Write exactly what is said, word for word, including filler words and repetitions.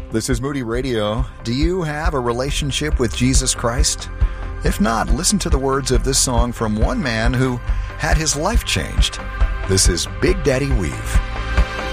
This is Moody Radio. Do you have a relationship with Jesus Christ? If not, listen to the words of this song from one man who had his life changed. This is Big Daddy Weave.